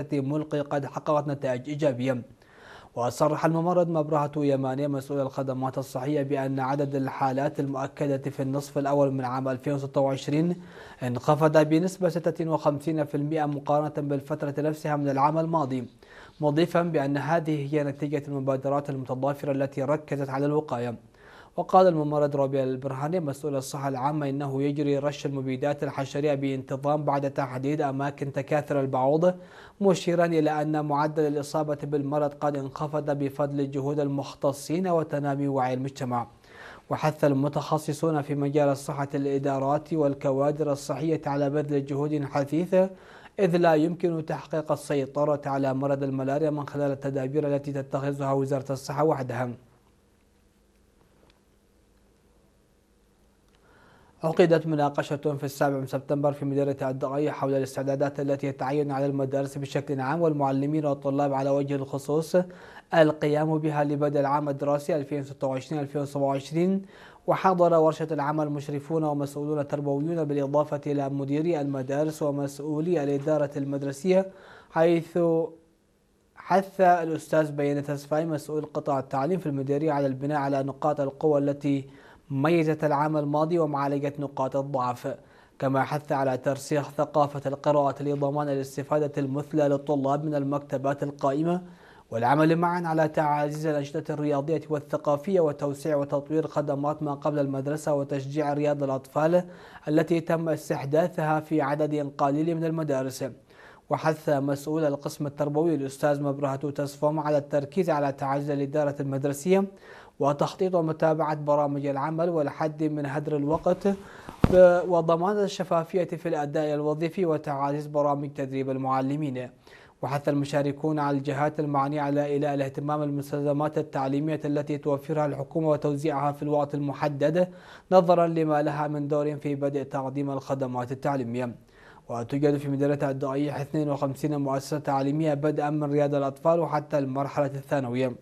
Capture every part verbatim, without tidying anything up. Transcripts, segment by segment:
ملقي قد حققت نتائج إيجابية. وصرح الممرض مبرهة يمانية مسؤول الخدمات الصحية بأن عدد الحالات المؤكدة في النصف الأول من عام ألفين وستة وعشرين انخفض بنسبة ستة وخمسين بالمئة مقارنة بالفترة نفسها من العام الماضي، مضيفا بأن هذه هي نتيجة المبادرات المتضافرة التي ركزت على الوقاية. وقال الممرض ربيع البرهاني مسؤول الصحة العامة إنه يجري رش المبيدات الحشرية بانتظام بعد تحديد أماكن تكاثر البعوض، مشيرا إلى أن معدل الإصابة بالمرض قد انخفض بفضل جهود المختصين وتنامي وعي المجتمع. وحث المتخصصون في مجال الصحة الإدارات والكوادر الصحية على بذل جهود حثيثة، إذ لا يمكن تحقيق السيطرة على مرض الملاريا من خلال التدابير التي تتخذها وزارة الصحة وحدها. عقدت مناقشة في السابع من سبتمبر في مديرية الدقي حول الاستعدادات التي يتعين على المدارس بشكل عام والمعلمين والطلاب على وجه الخصوص القيام بها لبدء العام الدراسي ألفين وستة وعشرين ألفين وسبعة وعشرين. وحضر ورشة العمل مشرفون ومسؤولون تربويون بالإضافة إلى مديري المدارس ومسؤولي الإدارة المدرسية، حيث حث الأستاذ بيان تسفاي مسؤول قطاع التعليم في المديرية على البناء على نقاط القوة التي ميزت العام الماضي ومعالجة نقاط الضعف، كما حث على ترسيخ ثقافة القراءة لضمان الاستفادة المثلى للطلاب من المكتبات القائمة، والعمل معا على تعزيز الأنشطة الرياضية والثقافية وتوسيع وتطوير خدمات ما قبل المدرسة وتشجيع رياض الأطفال التي تم استحداثها في عدد قليل من المدارس. وحث مسؤول القسم التربوي الأستاذ مبرهة تسفوم على التركيز على تعزيز الإدارة المدرسية وتخطيط ومتابعة برامج العمل والحد من هدر الوقت وضمان الشفافية في الأداء الوظيفي وتعزيز برامج تدريب المعلمين. وحث المشاركون على الجهات المعنية على إيلاء الاهتمام بالمستلزمات التعليمية التي توفرها الحكومة وتوزيعها في الوقت المحدد نظرا لما لها من دور في بدء تقديم الخدمات التعليمية. وتوجد في مديرية الدقي اثنين وخمسين مؤسسة تعليمية بدءا من رياض الأطفال وحتى المرحلة الثانوية.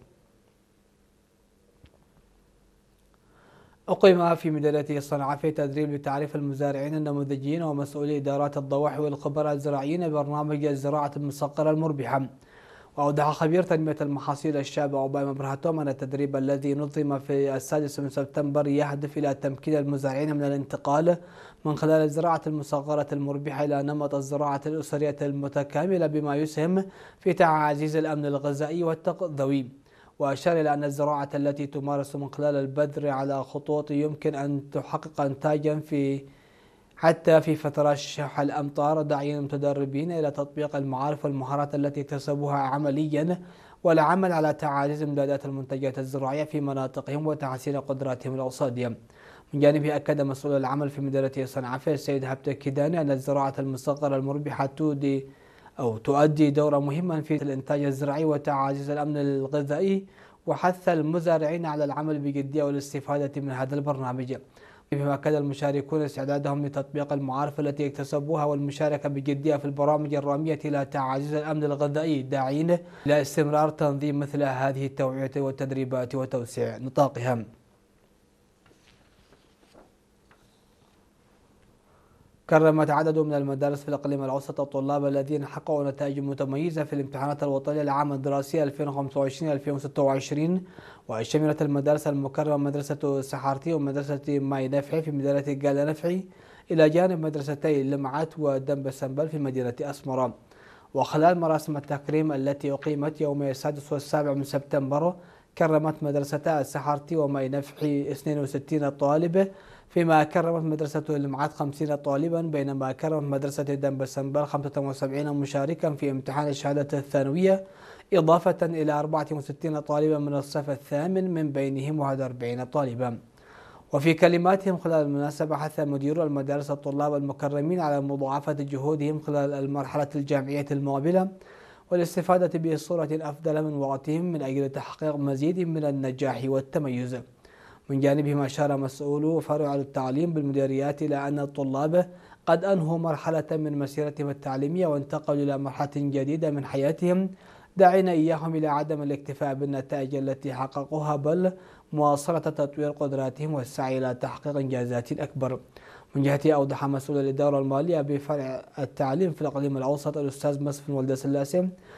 أقيم في مديرية صنعاء تدريب لتعريف المزارعين النموذجيين ومسؤولي إدارات الضواحي والخبراء الزراعيين برنامج الزراعة المصغرة المربحة. وأوضح خبير تنمية المحاصيل الشاب أوباي مبرهتوم أن التدريب الذي نظم في السادس من سبتمبر يهدف إلى تمكين المزارعين من الانتقال من خلال الزراعة المصغرة المربحة إلى نمط الزراعة الأسرية المتكاملة بما يسهم في تعزيز الأمن الغذائي والتغذوي. وأشار إلى أن الزراعة التي تمارس من خلال البذر على خطوط يمكن أن تحقق إنتاجا في حتى في فترات شح الأمطار، داعيا المتدربين إلى تطبيق المعارف والمهارات التي اكتسبوها عمليا والعمل على تعزيز إمدادات المنتجات الزراعية في مناطقهم وتحسين قدراتهم الاقتصادية. من جانبه أكد مسؤول العمل في مديرية صنعاء السيد هبت كيداني أن الزراعة المصغرة المربحة تودي أو تؤدي دورا مهما في الإنتاج الزراعي وتعزيز الأمن الغذائي، وحث المزارعين على العمل بجدية والاستفادة من هذا البرنامج. بما أكد المشاركون استعدادهم لتطبيق المعارف التي اكتسبوها والمشاركة بجدية في البرامج الرامية إلى تعزيز الأمن الغذائي، داعين إلى استمرار تنظيم مثل هذه التوعية والتدريبات وتوسيع نطاقها. كرمت عدد من المدارس في الإقليم الأوسط الطلاب الذين حققوا نتائج متميزة في الامتحانات الوطنية للعام الدراسي ألفين وخمسة وعشرين ألفين وستة وعشرين، وشملت المدارس المكرمة مدرسة سحارتي ومدرسة ماي نفعي في مدينة قال نفعي، إلى جانب مدرستي لمعت ودنب سنبل في مدينة أسمرة. وخلال مراسم التكريم التي أقيمت يومي السادس والسابع من سبتمبر، كرمت مدرستا السحارتي وماي نفعي اثنين وستين طالب، فيما كرمت مدرسة لمعت خمسين طالبا، بينما كرمت مدرسة دنب سنبل خمسة وسبعين مشاركا في امتحان الشهادة الثانوية، إضافة إلى أربعة وستين طالبا من الصف الثامن من بينهم واحد وأربعين طالبا. وفي كلماتهم خلال المناسبة حث مدير المدارس الطلاب المكرمين على مضاعفة جهودهم خلال المرحلة الجامعية المقبلة والاستفادة بصورة أفضل من وقتهم من أجل تحقيق مزيد من النجاح والتميز. من جانبهم أشار مسؤولو فرع التعليم بالمديريات إلى أن الطلاب قد أنهوا مرحلة من مسيرتهم التعليمية وانتقلوا إلى مرحلة جديدة من حياتهم، داعين إياهم إلى عدم الاكتفاء بالنتائج التي حققوها بل مواصلة تطوير قدراتهم والسعي إلى تحقيق إنجازات أكبر. من جهته أوضح مسؤول الإدارة المالية بفرع التعليم في الإقليم الأوسط الأستاذ مسف الولد سلاسي